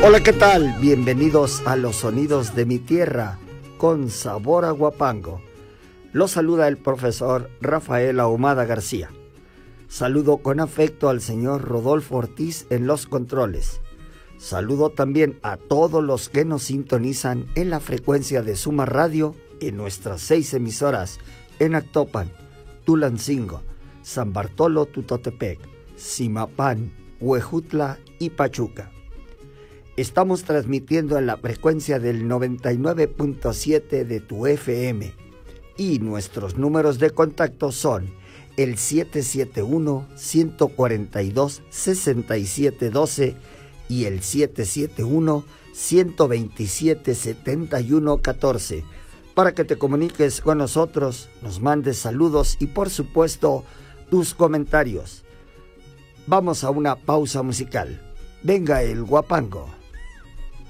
Hola, ¿qué tal? Bienvenidos a los sonidos de mi tierra con sabor a Huapango. Los saluda el profesor Rafael Ahumada García. Saludo con afecto al señor Rodolfo Ortiz en los controles. Saludo también a todos los que nos sintonizan en la frecuencia de Suma Radio en nuestras 6 emisoras en Actopan, Tulancingo, San Bartolo Tutotepec, Zimapán, Huejutla y Pachuca. Estamos transmitiendo en la frecuencia del 99.7 de tu FM y nuestros números de contacto son el 771-142-6712 y el 771-127-7114 para que te comuniques con nosotros, nos mandes saludos y por supuesto tus comentarios. Vamos a una pausa musical. Venga el Huapango.